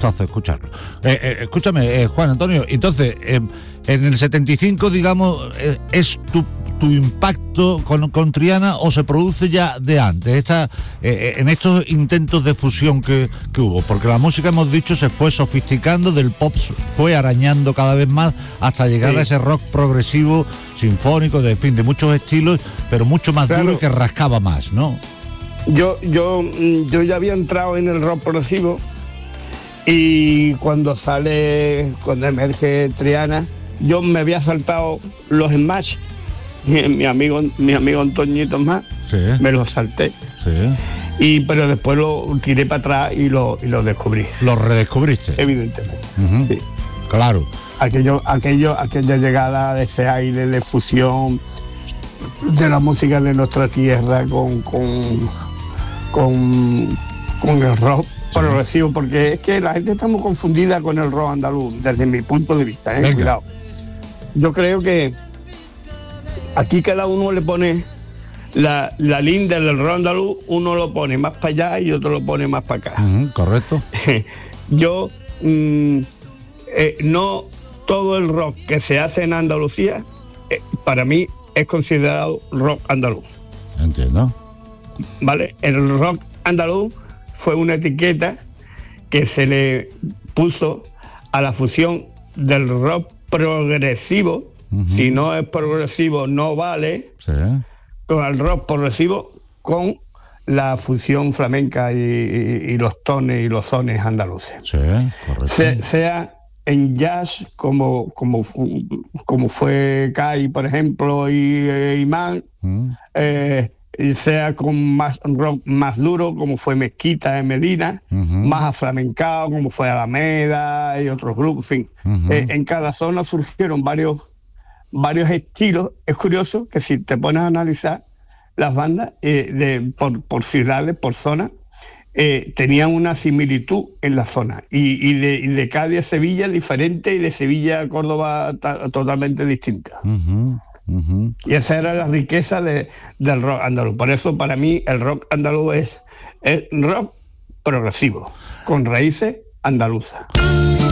gustazo escucharlo. Escúchame, Juan Antonio, entonces, en el 75, digamos, ¿es tu impacto con Triana o se produce ya de antes, en estos intentos de fusión que hubo? Porque la música, hemos dicho, se fue sofisticando, del pop fue arañando cada vez más hasta llegar a ese rock progresivo, sinfónico, de muchos estilos, pero mucho más duro, que rascaba más, ¿no? Yo ya había entrado en el rock progresivo, y cuando emerge Triana, yo me había saltado los Smash. Mi amigo Antoñito más, me los salté. Pero después lo tiré para atrás y lo descubrí. ¿Lo redescubriste? Evidentemente. Sí. Claro. Aquella llegada de ese aire de fusión de la música de nuestra tierra con el rock progresivo, porque es que la gente está muy confundida con el rock andaluz, desde mi punto de vista. Cuidado. Yo creo que aquí cada uno le pone la linda del rock andaluz, uno lo pone más para allá y otro lo pone más para acá. Correcto. Yo, no todo el rock que se hace en Andalucía, para mí es considerado rock andaluz. Entiendo. ¿Vale? El rock andaluz fue una etiqueta que se le puso a la fusión del rock progresivo. Si no es progresivo, no vale. Con el rock progresivo, con la fusión flamenca y los tones y los sones andaluces. Correcto. Sea en jazz, como fue Kai, por ejemplo, y Imán, sea con más rock más duro, como fue Mezquita de Medina, más aflamencado, como fue Alameda y otros grupos. En fin, en cada zona surgieron varios estilos. Es curioso que si te pones a analizar las bandas por ciudades, por zonas, tenían una similitud en la zona, y de Cádiz a Sevilla diferente, y de Sevilla a Córdoba totalmente distinta. Y esa era la riqueza del rock andaluz. Por eso, para mí, el rock andaluz es rock progresivo, con raíces andaluzas.